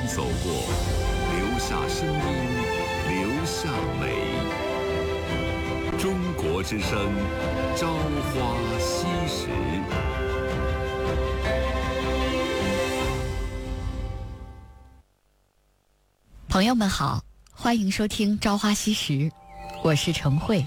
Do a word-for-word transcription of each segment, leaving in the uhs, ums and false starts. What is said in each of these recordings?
走过，留下声音，留下美。中国之声，朝花夕拾。 朋友们好，欢迎收听《朝花夕拾》，我是程慧。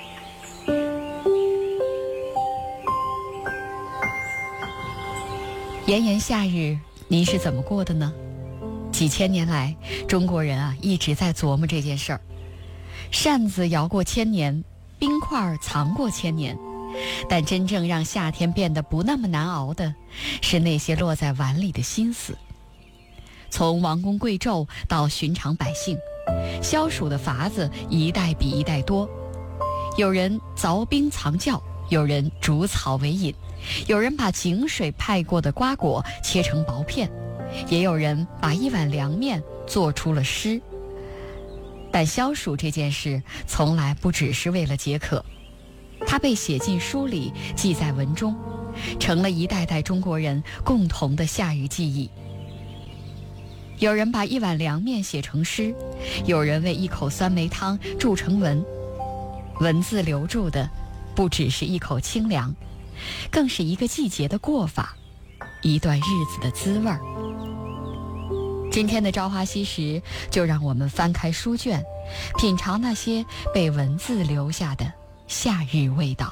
炎炎夏日，您是怎么过的呢？几千年来，中国人啊一直在琢磨这件事儿。扇子摇过千年，冰块藏过千年，但真正让夏天变得不那么难熬的，是那些落在碗里的心思。从王公贵胄到寻常百姓，消暑的法子一代比一代多。有人凿冰藏窖，有人煮草为饮，有人把井水派过的瓜果切成薄片，也有人把一碗凉面做出了诗。但消暑这件事从来不只是为了解渴，它被写进书里，记在文中，成了一代代中国人共同的夏日记忆。有人把一碗凉面写成诗，有人为一口酸梅汤铸成文。文字留住的不只是一口清凉，更是一个季节的过法，一段日子的滋味儿。今天的朝花夕拾，就让我们翻开书卷，品尝那些被文字留下的夏日味道。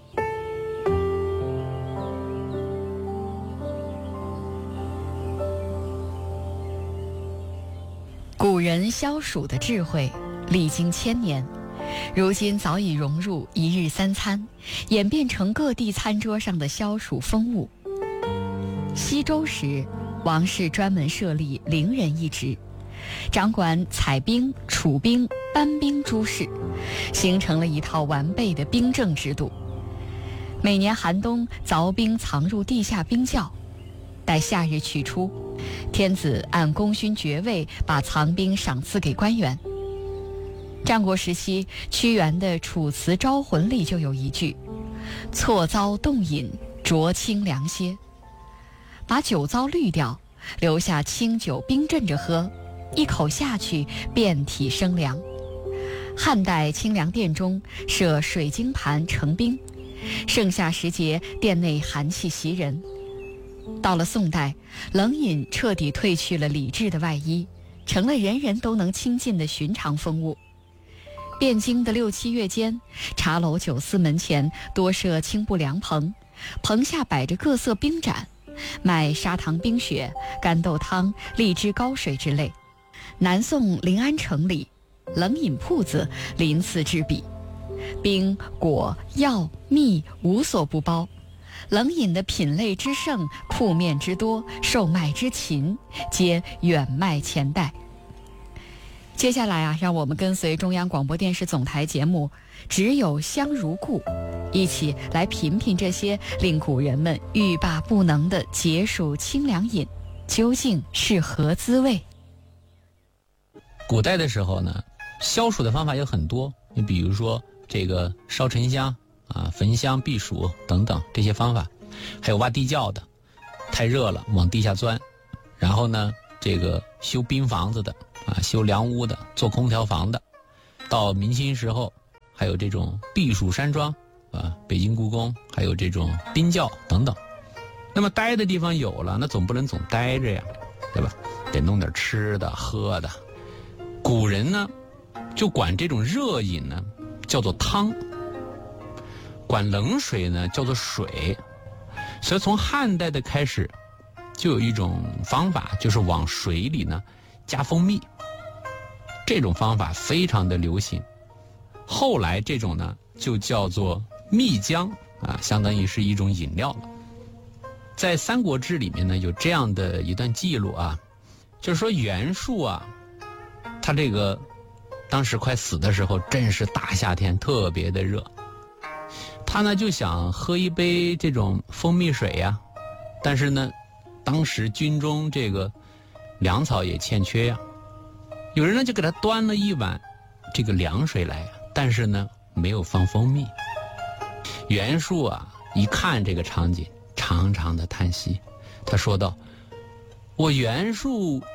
古人消暑的智慧历经千年，如今早已融入一日三餐，演变成各地餐桌上的消暑风物。西周时，王室专门设立陵人一职，掌管采冰、储冰、搬冰诸事，形成了一套完备的冰政制度。每年寒冬，凿冰藏入地下冰窖，待夏日取出，天子按功勋爵位把藏冰赏赐给官员。战国时期，屈原的《楚辞招魂》里就有一句：错遭冻饮，浊清凉些。把酒糟滤掉，留下清酒冰镇着喝，一口下去遍体生凉。汉代清凉殿中设水晶盘盛冰，盛夏时节殿内寒气袭人。到了宋代，冷饮彻底褪去了礼制的外衣，成了人人都能亲近的寻常风物。汴京的六七月间，茶楼酒肆门前多设青布凉棚，棚下摆着各色冰盏，卖砂糖冰雪、干豆汤、荔枝高水之类。南宋临安城里，冷饮铺子鳞次栉比，冰、果、药、蜜无所不包。冷饮的品类之盛，铺面之多，售卖之勤，皆远迈前代。接下来啊，让我们跟随中央广播电视总台节目《只有香如故》，一起来品品这些令古人们欲罢不能的解暑清凉饮，究竟是何滋味？ 古代的时候呢，消暑的方法有很多，你比如说这个烧沉香啊、焚香避暑等等这些方法，还有挖地窖的，太热了往地下钻，然后呢，这个修冰房子的啊，修凉屋的，做空调房的，到明清时候，还有这种避暑山庄啊，北京故宫还有这种冰窖等等。那么待的地方有了，那总不能总待着呀，对吧？得弄点吃的喝的。古人呢，就管这种热饮呢叫做汤，管冷水呢叫做水。所以从汉代的开始，就有一种方法，就是往水里呢加蜂蜜。这种方法非常的流行，后来这种呢就叫做蜜浆啊，相当于是一种饮料了。在《三国志》里面呢有这样的一段记录啊，就是说袁术啊，他这个当时快死的时候，正是大夏天，特别的热，他呢就想喝一杯这种蜂蜜水呀、啊，但是呢当时军中这个粮草也欠缺呀、啊，有人呢就给他端了一碗这个凉水来，但是呢没有放蜂蜜。袁术啊一看这个场景，长长的叹息，他说道：我袁术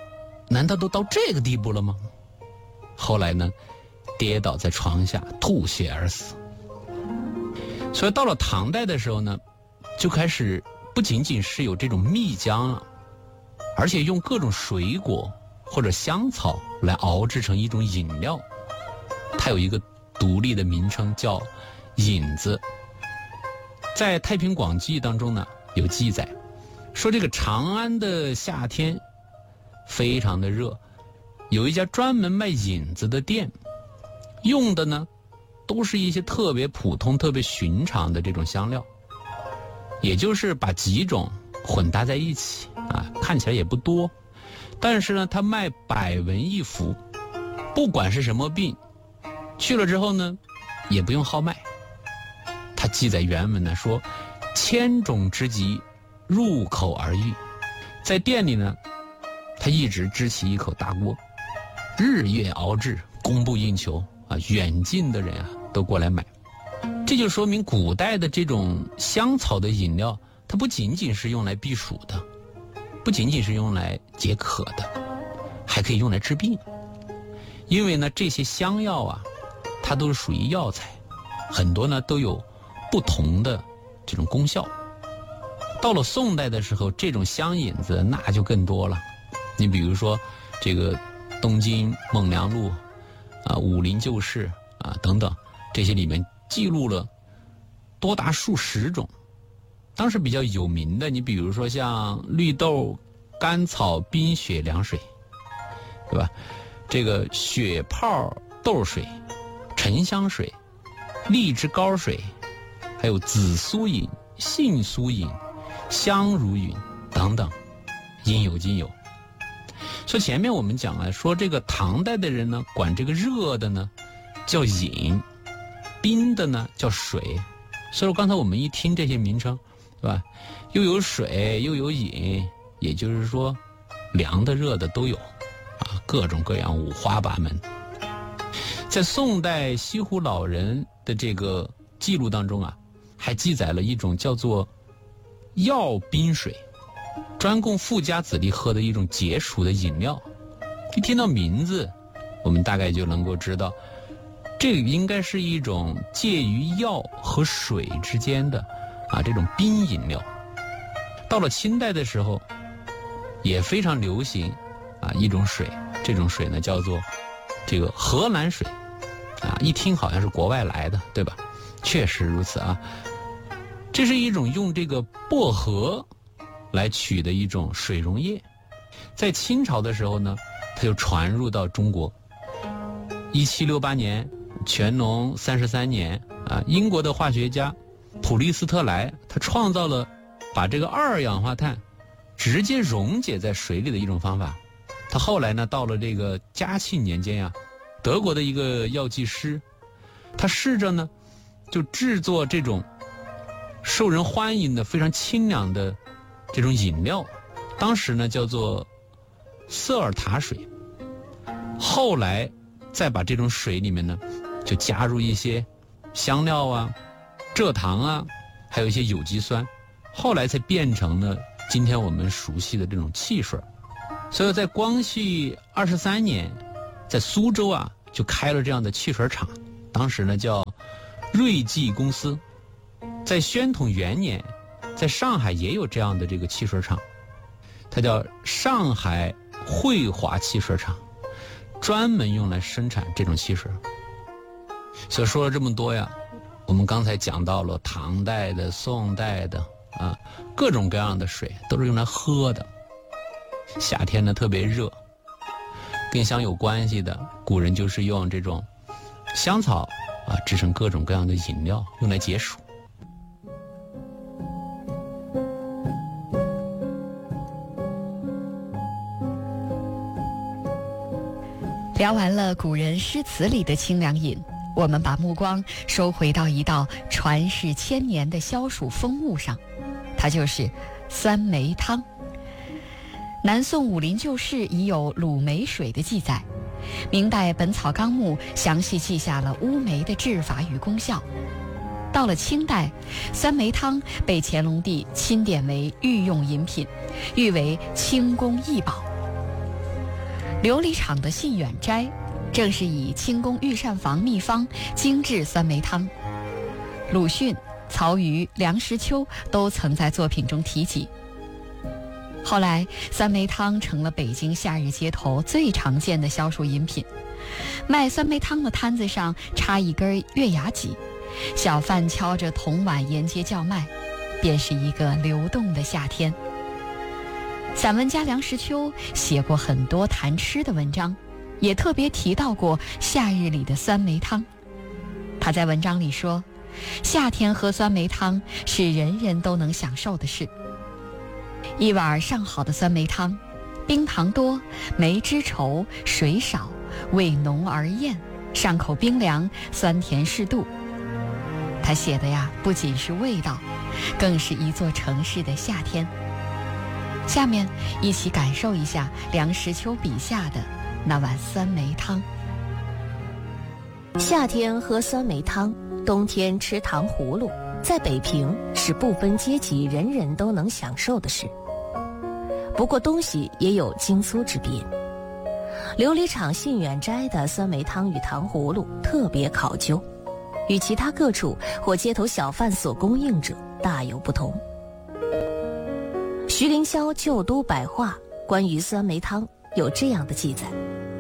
难道都到这个地步了吗？后来呢，跌倒在床下吐血而死。所以到了唐代的时候呢，就开始不仅仅是有这种蜜浆了，而且用各种水果或者香草来熬制成一种饮料，它有一个独立的名称叫饮子。在《太平广记》当中呢有记载，说这个长安的夏天非常的热，有一家专门卖饮子的店，用的呢都是一些特别普通特别寻常的这种香料，也就是把几种混搭在一起啊，看起来也不多，但是呢他卖百文一服，不管是什么病去了之后呢也不用号脉。他记载原文呢说，千种之疾入口而愈。在店里呢他一直支起一口大锅，日夜熬制，供不应求啊，远近的人啊都过来买。这就说明古代的这种香草的饮料，它不仅仅是用来避暑的，不仅仅是用来解渴的，还可以用来治病。因为呢这些香药啊它都是属于药材，很多呢都有不同的这种功效。到了宋代的时候，这种香饮子那就更多了。你比如说这个东京孟良录啊、武林旧事啊等等，这些里面记录了多达数十种。当时比较有名的，你比如说像绿豆甘草冰雪凉水，对吧？这个雪泡豆水、沉香水、荔枝膏水，还有紫苏饮、杏苏饮、香如饮等等，应有尽有。所以前面我们讲了，说这个唐代的人呢，管这个热的呢叫饮，冰的呢叫水。所以说刚才我们一听这些名称，对吧？又有水又有饮，也就是说凉的热的都有啊，各种各样五花八门。在宋代西湖老人的这个记录当中啊，还记载了一种叫做药冰水，专供富家子弟喝的一种解暑的饮料。一听到名字，我们大概就能够知道，这个应该是一种介于药和水之间的啊这种冰饮料。到了清代的时候，也非常流行啊一种水，这种水呢叫做这个荷兰水啊，一听好像是国外来的，对吧？确实如此啊。这是一种用这个薄荷来取的一种水溶液，在清朝的时候呢，它就传入到中国。一七六八年，乾隆三十三年啊，英国的化学家普利斯特莱，他创造了把这个二氧化碳直接溶解在水里的一种方法。他后来呢，到了这个嘉庆年间呀、啊，德国的一个药剂师，他试着呢，就制作这种受人欢迎的非常清凉的这种饮料，当时呢叫做瑟尔塔水。后来再把这种水里面呢就加入一些香料啊、蔗糖啊，还有一些有机酸，后来才变成了今天我们熟悉的这种汽水。所以在光绪二十三年，在苏州啊就开了这样的汽水厂，当时呢叫瑞记公司。在宣统元年，在上海也有这样的这个汽水厂，它叫上海汇华汽水厂，专门用来生产这种汽水。所以说了这么多呀，我们刚才讲到了唐代的、宋代的啊，各种各样的水都是用来喝的。夏天呢特别热，跟香有关系的，古人就是用这种香草啊制成各种各样的饮料，用来解暑。 聊完了古人诗词里的清凉饮，我们把目光收回到一道传世千年的消暑风物上，它就是酸梅汤。南宋武林旧事已有卤梅水的记载，明代《本草纲目》详细记下了乌梅的制法与功效。到了清代，酸梅汤被乾隆帝钦点为御用饮品，誉为清宫异宝。 琉璃厂的信远斋正是以清宫御膳房秘方精制酸梅汤。鲁迅、曹禺、梁实秋都曾在作品中提及。后来酸梅汤成了北京夏日街头最常见的消暑饮品，卖酸梅汤的摊子上插一根月牙戟，小贩敲着铜碗沿街叫卖，便是一个流动的夏天。散文家梁实秋写过很多谈吃的文章，也特别提到过夏日里的酸梅汤。他在文章里说，夏天喝酸梅汤是人人都能享受的事。一碗上好的酸梅汤，冰糖多，梅汁稠，水少，味浓而艳，上口冰凉，酸甜适度。他写的呀，不仅是味道，更是一座城市的夏天。下面一起感受一下梁实秋笔下的那碗酸梅汤。 夏天喝酸梅汤，冬天吃糖葫芦，在北平是不分阶级人人都能享受的事。不过东西也有精粗之别，琉璃厂信远斋的酸梅汤与糖葫芦特别考究，与其他各处或街头小贩所供应者大有不同。徐凌霄《旧都百话》关于酸梅汤有这样的记载：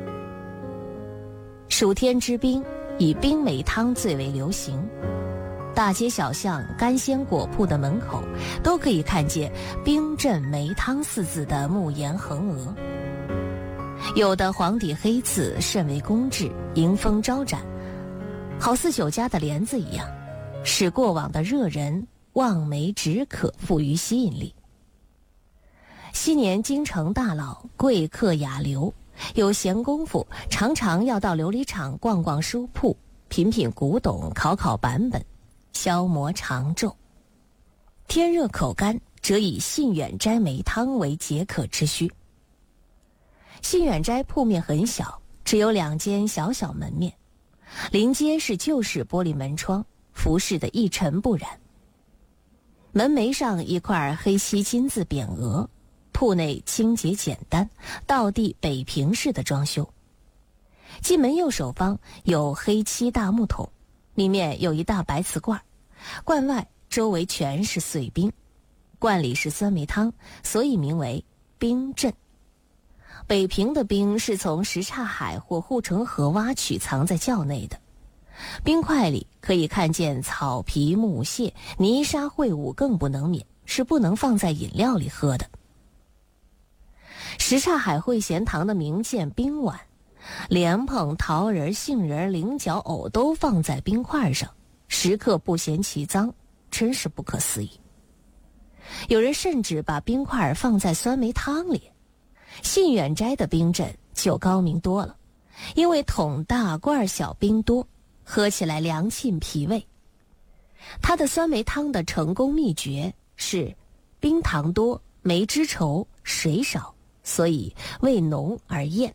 暑天之冰，以冰梅汤最为流行，大街小巷干鲜果铺的门口都可以看见冰镇梅汤四字的木檐横额，有的黄底黑字甚为工致，迎风招展，好似酒家的帘子一样，使过往的热人望梅止渴富于吸引力。昔年京城大佬贵客雅流有闲工夫，常常要到琉璃厂逛逛书铺，品品古董，考考版本，消磨长昼。天热口干，则以信远斋梅汤为解渴之需。信远斋铺面很小，只有两间小小门面，临街是旧式玻璃门窗，服饰的一尘不染。门楣上一块黑漆金字匾额，铺内清洁简单，道地北平式的装修。进门右手方有黑漆大木桶，里面有一大白瓷罐，罐外周围全是碎冰，罐里是酸梅汤，所以名为冰镇。北平的冰是从什刹海或护城河挖取藏在窖内的，冰块里可以看见草皮木屑，泥沙秽物更不能免，是不能放在饮料里喝的。什刹海会贤堂的名鉴冰碗，莲蓬、桃仁、杏仁、菱角、藕都放在冰块上，食客不嫌其脏，真是不可思议。有人甚至把冰块放在酸梅汤里。信远斋的冰镇就高明多了，因为桶大罐小，冰多，喝起来凉沁脾胃。它的酸梅汤的成功秘诀是冰糖多，梅汁稠，水少，所以味浓而艳。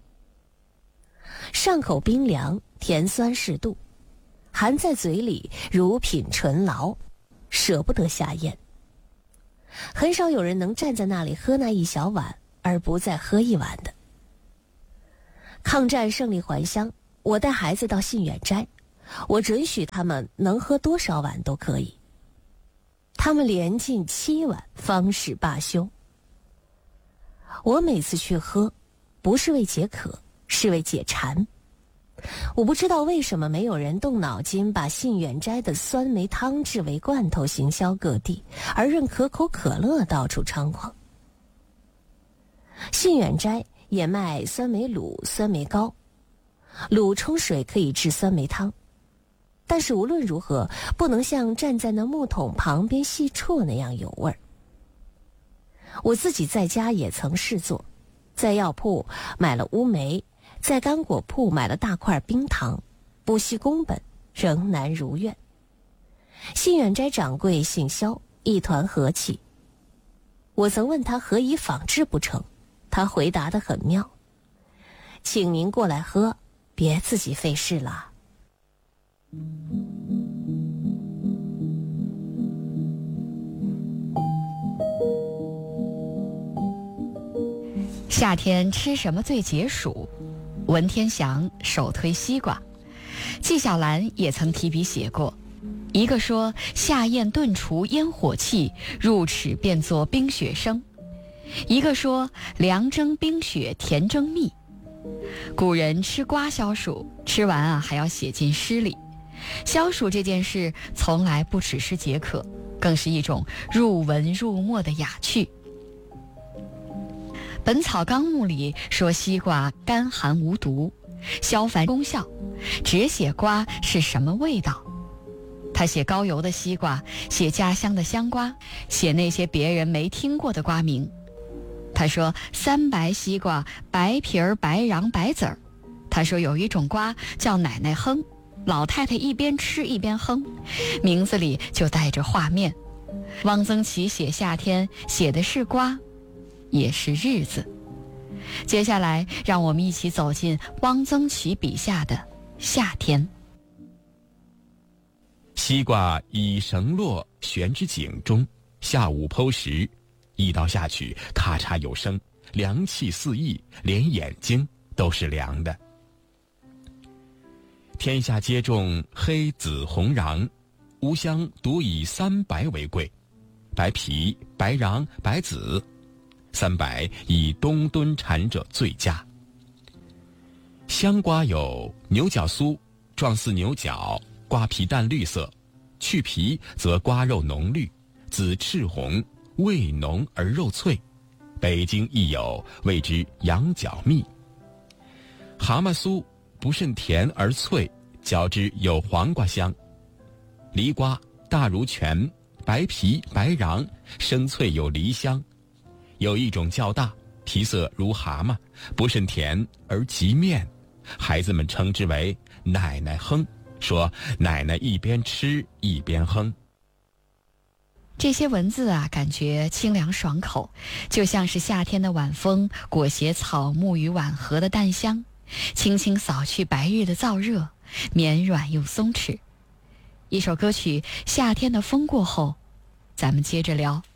上口冰凉，甜酸适度，含在嘴里如品醇醪，舍不得下咽。很少有人能站在那里喝那一小碗而不再喝一碗的。抗战胜利还乡，我带孩子到信远斋，我准许他们能喝多少碗都可以。他们连进七碗方始罢休。我每次去喝，不是为解渴，是为解馋。我不知道为什么没有人动脑筋把信远斋的酸梅汤制为罐头行销各地，而任可口可乐到处猖狂。信远斋也卖酸梅卤、酸梅糕，卤冲水可以制酸梅汤，但是无论如何不能像站在那木桶旁边细啜那样有味儿。我自己在家也曾试做，在药铺买了乌梅，在干果铺买了大块冰糖，不惜工本，仍难如愿。信远斋掌柜姓萧，一团和气。我曾问他何以仿制不成，他回答得很妙：请您过来喝，别自己费事了。 夏天吃什么最解暑？文天祥首推西瓜，纪晓岚也曾提笔写过。一个说夏宴炖除烟火气，入齿变作冰雪生；一个说凉蒸冰雪甜蒸蜜。古人吃瓜消暑，吃完啊还要写进诗里。消暑这件事从来不只是解渴，更是一种入文入墨的雅趣。本草纲目里说西瓜甘寒无毒，消烦功效，只写瓜是什么味道。他写高邮的西瓜，写家乡的香瓜，写那些别人没听过的瓜名。他说三白西瓜，白皮儿白瓤白籽儿。他说有一种瓜叫奶奶哼，老太太一边吃一边哼，名字里就带着画面。汪曾祺写夏天，写的是瓜，也是日子。接下来让我们一起走进汪曾祺笔下的夏天。 西瓜以绳络悬之井中，下午剖食，一刀下去，咔嚓有声，凉气四溢，连眼睛都是凉的。天下皆种黑紫红瓤，吾乡独以三白为贵，白皮白瓤白籽，三白以冬蹲产者最佳。香瓜有牛角酥，状似牛角，瓜皮淡绿色，去皮则瓜肉浓绿，紫赤红，味浓而肉脆。北京亦有谓之羊角蜜。蛤蟆酥不甚甜而脆，嚼之有黄瓜香。梨瓜大如拳，白皮白瓤，生脆有梨香。有一种较大，皮色如蛤蟆，不甚甜而极面，孩子们称之为奶奶哼，说奶奶一边吃一边哼。 这些文字啊，感觉清凉爽口，就像是夏天的晚风裹挟草木与晚荷的淡香，轻轻扫去白日的燥热，绵软又松弛。一首歌曲《夏天的风过后》，咱们接着聊。